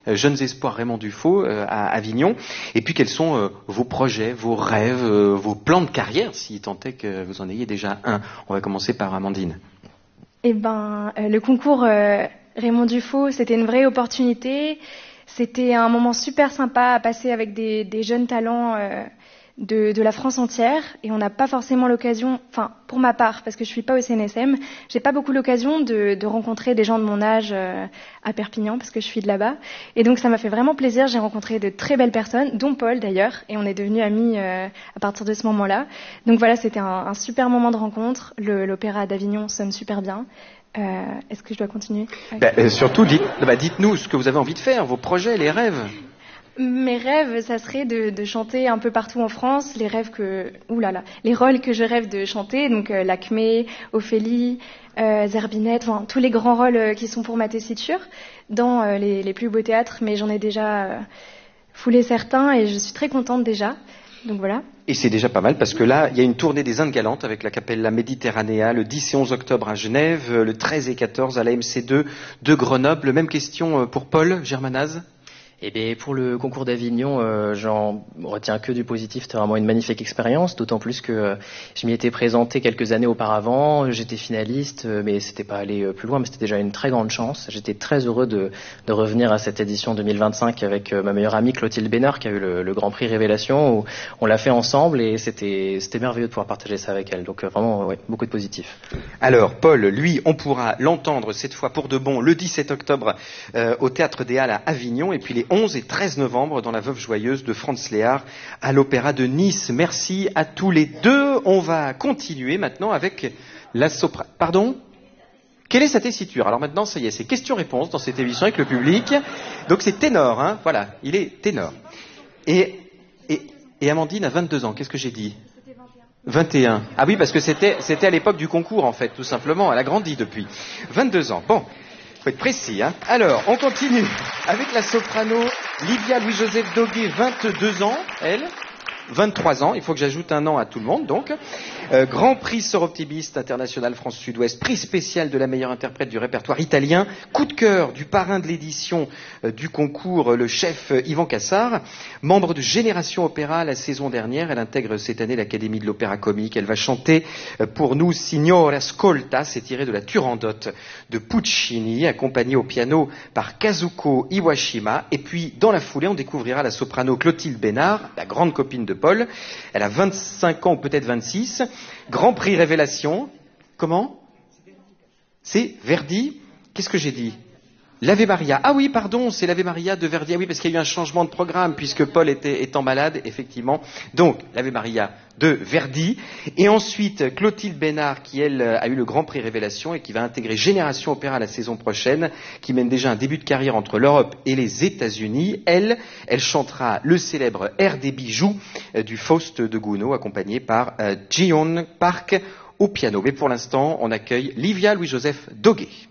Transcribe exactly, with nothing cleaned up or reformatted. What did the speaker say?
Euh, Jeunes Espoirs Raymond Dufaux euh, à Avignon. Et puis quels sont euh, vos projets, vos rêves, euh, vos plans de carrière, si tant est que vous en ayez déjà un. On va commencer par Amandine. Eh ben, euh, le concours euh, Raymond Dufaux, c'était une vraie opportunité. C'était un moment super sympa à passer avec des, des jeunes talents euh, de, de la France entière. Et on n'a pas forcément l'occasion, enfin pour ma part, parce que je suis pas au C N S M, j'ai pas beaucoup l'occasion de, de rencontrer des gens de mon âge euh, à Perpignan, parce que je suis de là-bas. Et donc ça m'a fait vraiment plaisir. J'ai rencontré de très belles personnes, dont Paul d'ailleurs, et on est devenus amis euh, à partir de ce moment-là. Donc voilà, c'était un, un super moment de rencontre. Le, l'opéra d'Avignon sonne super bien. Euh, est-ce que je dois continuer? Ben, euh, surtout, dites, bah, dites-nous ce que vous avez envie de faire, vos projets, les rêves. Mes rêves, ça serait de, de chanter un peu partout en France. Les rêves que, ouh là là, les rôles que je rêve de chanter, donc euh, Lakmé, Ophélie, euh, Zerbinette, enfin tous les grands rôles euh, qui sont pour ma tessiture dans euh, les, les plus beaux théâtres. Mais j'en ai déjà euh, foulé certains et je suis très contente déjà. Donc voilà. Et c'est déjà pas mal parce que là, il y a une tournée des Indes galantes avec la Capella Mediterranea le dix et onze octobre à Genève, le treize et quatorze à la M C deux de Grenoble. Même question pour Paul Germanaz. Eh bien, pour le concours d'Avignon, euh, j'en retiens que du positif. C'était vraiment une magnifique expérience, d'autant plus que euh, je m'y étais présenté quelques années auparavant. J'étais finaliste, euh, mais c'était pas allé euh, plus loin, mais c'était déjà une très grande chance. J'étais très heureux de, de revenir à cette édition deux mille vingt-cinq avec euh, ma meilleure amie Clotilde Bénard, qui a eu le, le Grand Prix Révélation, où on l'a fait ensemble et c'était, c'était merveilleux de pouvoir partager ça avec elle. Donc euh, vraiment, ouais, beaucoup de positif. Alors, Paul, lui, on pourra l'entendre cette fois pour de bon le dix-sept octobre euh, au Théâtre des Halles à Avignon, et puis les onze et treize novembre dans La Veuve Joyeuse de Franz Léard à l'Opéra de Nice. Merci à tous les deux. On va continuer maintenant avec la soprano. Pardon ? Quelle est sa tessiture ? Alors maintenant, ça y est, c'est questions-réponses dans cette émission avec le public. Donc c'est ténor, hein, voilà, il est ténor. Et, et, et Amandine a vingt-deux ans, qu'est-ce que j'ai dit ? vingt et un. Ah oui, parce que c'était, c'était à l'époque du concours, en fait, tout simplement. Elle a grandi depuis. vingt-deux ans. Bon. Faut être précis, hein. Alors, on continue avec la soprano Livia Louis-Joseph Doguet, vingt-deux ans, elle, vingt-trois ans, il faut que j'ajoute un an à tout le monde, donc. Euh, Grand Prix Soroptimiste International France Sud-Ouest, prix spécial de la meilleure interprète du répertoire italien, coup de cœur du parrain de l'édition euh, du concours, le chef euh, Yvan Cassard, membre de Génération Opéra la saison dernière, elle intègre cette année l'Académie de l'Opéra Comique, elle va chanter euh, pour nous Signore Ascolta, c'est tiré de la Turandot de Puccini, accompagnée au piano par Kazuko Iwashima, et puis dans la foulée on découvrira la soprano Clotilde Bénard, la grande copine de Paul, elle a vingt-cinq ans ou peut-être vingt-six, Grand Prix Révélation. Comment ? C'est Verdi. Qu'est-ce que j'ai dit ? L'Ave Maria. Ah oui, pardon, c'est l'Ave Maria de Verdi. Ah oui, parce qu'il y a eu un changement de programme puisque Paul était étant malade, effectivement. Donc, l'Ave Maria de Verdi. Et ensuite, Clotilde Bénard, qui, elle, a eu le Grand Prix Révélation et qui va intégrer Génération Opéra la saison prochaine, qui mène déjà un début de carrière entre l'Europe et les États-Unis. Elle, elle chantera le célèbre Air des bijoux euh, du Faust de Gounod, accompagné par euh, Ji-Yeon Park au piano. Mais pour l'instant, on accueille Livia Louis-Joseph Doguet.